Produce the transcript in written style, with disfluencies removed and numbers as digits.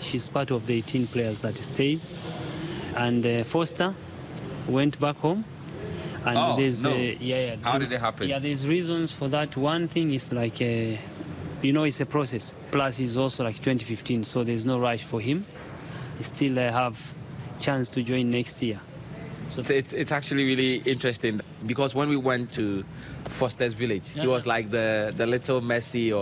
she's part of the 18 players that stayed. And Foster went back home. And How did it happen? Yeah, there's reasons for that. One thing is like, it's a process. Plus, he's also like 2015, so there's no rush for him. He still have chance to join next year. So it's actually really interesting because when we went to Foster's village, he was like the little Messi or